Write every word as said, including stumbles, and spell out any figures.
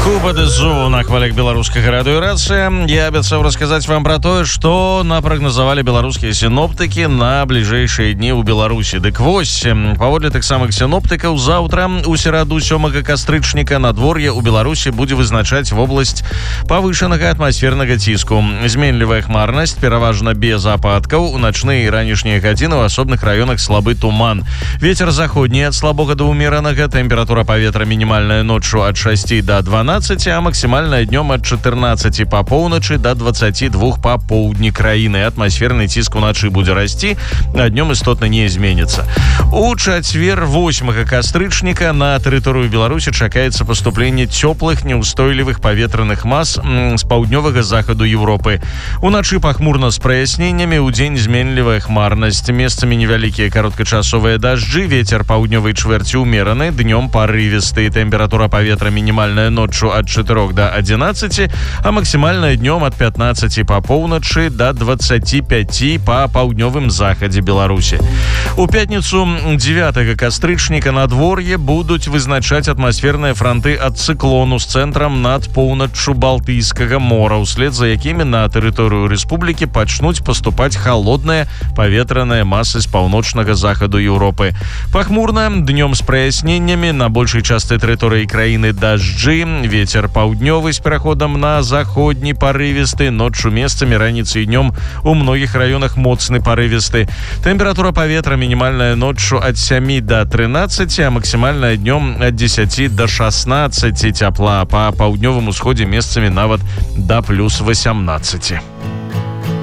Куба Дезу на хвалях беларускага радыёрацыі. Я абяцаў расказаць вам пра тое, што напрагназавалі беларускія сіноптыкі на бліжэйшыя дні ў Беларусі. Дык вось, паводле таксама сіноптыкаў, заўтра у сераду сёмага кастрычніка надвор'е ў Беларусі будзе вызначаць вобласць павышанага атмасфернага ціску. Зменлівая хмарнасць, пераважна без ападкаў. У начныя і ранішнія гадзіны ў асобных раёнах слабы туман. Вецер заходні ад слабога да ўмеранага. Тэмпература паветра мінімальная ноччу ад шасці да дванаццаці, а максімальная днём ад чатырнаццаці па поўначы да дваццаці двух па поўдні краіны. Атмасферны ціск уначы будзе расці, а днём істотна не зменіцца. У чацвер восьмага кастрычніка на тэрыторыю Беларусі чакаецца паступленне цёплых няўстойлівых паветраных мас з паўднёвага захаду Еўропы. Уначы пахмурна з праясненнямі, удзень зменлівая хмарнасць, месцамі невялікія кароткачасовыя дажджы, вецер паўднёвай чвэрці ўмераны, днём парывісты. Тэмпература паветра мінімальная ноччу ад чатырох да адзінаццаці, а максімальная днём ад пятнаццаці па поўначы да дваццаці пяці па паўднёвым захадзе Беларусі. У пятніцу дзевятага кастрычніка надвор'е будуць вызначаць атмасферныя франты ад цыклону з цэнтрам над поўначчу Балтыйскага мора, услед за якімі на тэрыторыю рэспублікі пачнуць паступаць халодныя паветраныя масы з паўночнага захаду Еўропы. Пахмурна, днём з праясненнямі, на большай частцы тэрыторыі краіны дажджы, вецер паўднёвы з пераходам на заходні парывісты, ноччу месцамі, раніцай і днём у многіх раёнах моцны парывісты. Тэмпература паветра мінімальная ноччу ад сямі да трынаццаці, а максімальная днём ад дзесяці да шаснаццаці цяпла, па паўднёвым усходзе месцамі нават да плюс васямнаццаці.